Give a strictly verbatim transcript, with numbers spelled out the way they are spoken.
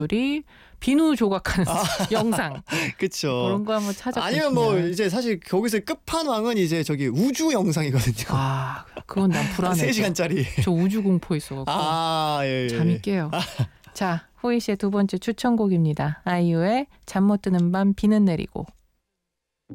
가수들이 비누 조각하는 아. 영상. 그쵸. 그런 거 한번 찾아보시면. 아니면 뭐 이제 사실 거기서 끝판왕은 이제 저기 우주 영상이거든요. 아, 그건 난 불안해. 세 시간짜리. 저 우주 공포 있어갖고 아, 예, 예. 잠이 깨요. 자, 호이 씨의 두 번째 추천곡입니다. 아이유의 잠 못 드는 밤 비는 내리고.